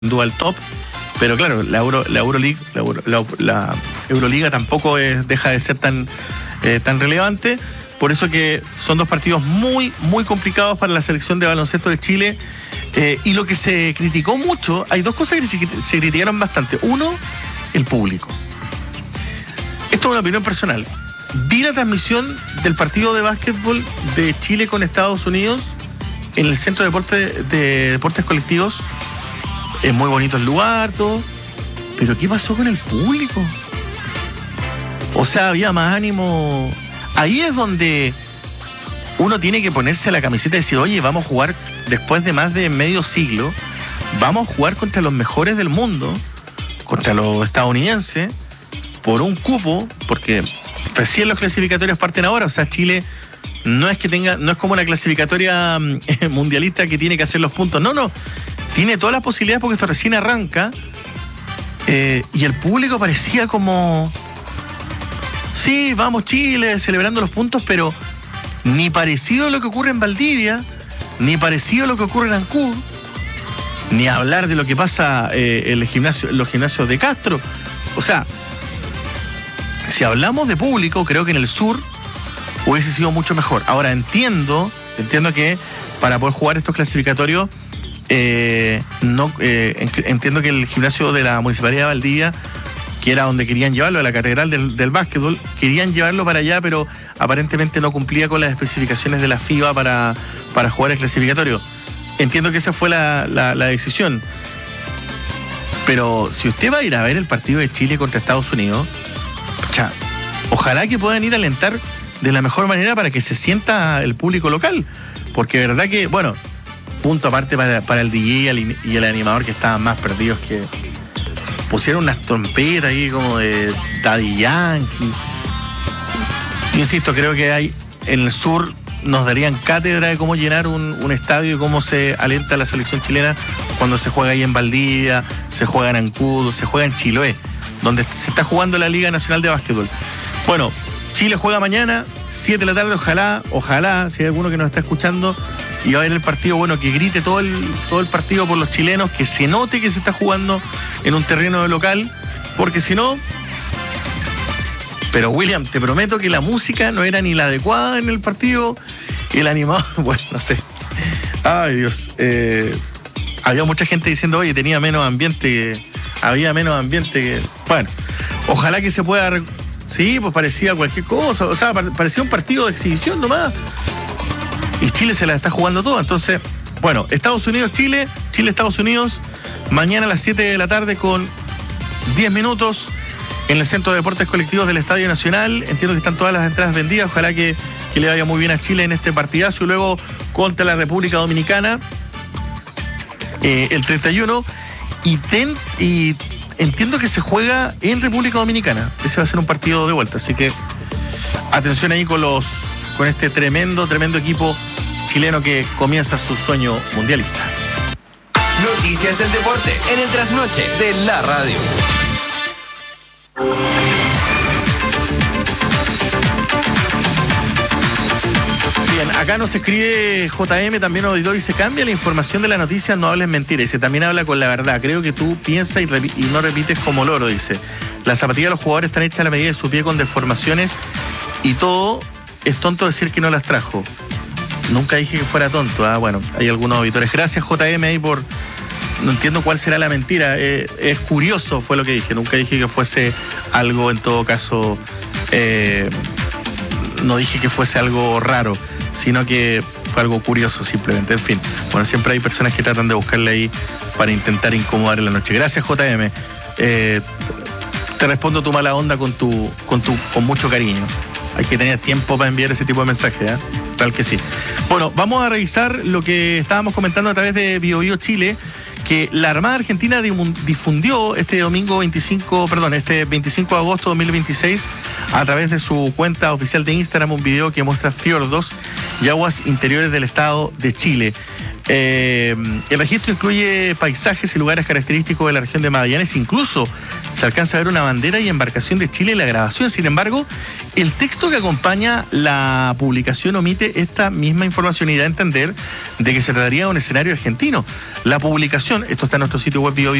duda al top, pero claro, la Euroliga tampoco deja de ser tan relevante. Por eso que son dos partidos muy, muy complicados para la selección de baloncesto de Chile. Y lo que se criticó mucho, hay dos cosas que se criticaron bastante. Uno, el público. Esto es una opinión personal. Vi la transmisión del partido de básquetbol de Chile con Estados Unidos en el Centro de Deportes Colectivos. Es muy bonito el lugar, todo. Pero ¿qué pasó con el público? O sea, había más ánimo. Ahí es donde uno tiene que ponerse la camiseta y decir, oye, vamos a jugar después de más de medio siglo, vamos a jugar contra los mejores del mundo, contra los estadounidenses, por un cupo, porque recién los clasificatorios parten ahora. O sea, Chile no es como una clasificatoria mundialista que tiene que hacer los puntos. No, tiene todas las posibilidades porque esto recién arranca. Y el público parecía como, sí, vamos Chile, celebrando los puntos, pero ni parecido a lo que ocurre en Valdivia, ni parecido a lo que ocurre en Ancud, ni hablar de lo que pasa en los gimnasios de Castro. O sea, si hablamos de público, creo que en el sur hubiese sido mucho mejor. Ahora entiendo que para poder jugar estos clasificatorios, entiendo que el gimnasio de la Municipalidad de Valdivia, que era donde querían llevarlo, a la catedral del básquetbol, querían llevarlo para allá, pero aparentemente no cumplía con las especificaciones de la FIBA para jugar el clasificatorio. Entiendo que esa fue la decisión. Pero si usted va a ir a ver el partido de Chile contra Estados Unidos, ojalá que puedan ir a alentar de la mejor manera para que se sienta el público local. Porque de verdad que, bueno, punto aparte para el DJ y el animador, que estaban más perdidos, que pusieron unas trompetas ahí como de Daddy Yankee. Insisto, creo que en el sur nos darían cátedra de cómo llenar un estadio y cómo se alienta la selección chilena cuando se juega ahí en Valdivia, se juega en Ancud, se juega en Chiloé, donde se está jugando la Liga Nacional de Básquetbol. Bueno, Chile juega mañana, 7 de la tarde, ojalá, si hay alguno que nos está escuchando y va a ver el partido, bueno, que grite todo el partido por los chilenos, que se note que se está jugando en un terreno local, porque si no... Pero William, te prometo que la música no era ni la adecuada en el partido, el animador, bueno, no sé. Ay, Dios. Había mucha gente diciendo, oye, había menos ambiente que... Bueno, ojalá que se pueda... Sí, pues parecía cualquier cosa, o sea, parecía un partido de exhibición nomás. Y Chile se la está jugando todo. Entonces, bueno, Estados Unidos, Chile, Estados Unidos, mañana a las 7 de la tarde con 10 minutos en el Centro de Deportes Colectivos del Estadio Nacional. Entiendo que están todas las entradas vendidas. Ojalá que le vaya muy bien a Chile en este partidazo. Y luego contra la República Dominicana el 31. Y entiendo que se juega en República Dominicana. Ese va a ser un partido de vuelta. Así que atención ahí con este tremendo equipo chileno que comienza su sueño mundialista. Noticias del deporte en el trasnoche de la radio. Bien, acá nos escribe JM, también auditó, dice, cambia la información de la noticia, no hables mentiras. Dice, también habla con la verdad. Creo que tú piensas y no repites como loro, dice. Las zapatillas de los jugadores están hechas a la medida de su pie con deformaciones y todo. Es tonto decir que no las trajo. Nunca dije que fuera tonto. Bueno, hay algunos auditores. Gracias, JM, ahí por... No entiendo cuál será la mentira. Es curioso, fue lo que dije. Nunca dije que fuese algo, en todo caso... no dije que fuese algo raro, sino que fue algo curioso simplemente. En fin, bueno, siempre hay personas que tratan de buscarle ahí para intentar incomodar en la noche. Gracias, JM. Te respondo tu mala onda con mucho cariño. Hay que tener tiempo para enviar ese tipo de mensajes, tal que sí. Bueno, vamos a revisar lo que estábamos comentando a través de BioBio Chile, que la Armada Argentina difundió este 25 de agosto de 2026 a través de su cuenta oficial de Instagram un video que muestra fiordos y aguas interiores del estado de Chile. El registro incluye paisajes y lugares característicos de la región de Magallanes. Incluso se alcanza a ver una bandera y embarcación de Chile en la grabación. Sin embargo, el texto que acompaña la publicación omite esta misma información y da a entender de que se trataría de un escenario argentino. La publicación, esto está en nuestro sitio web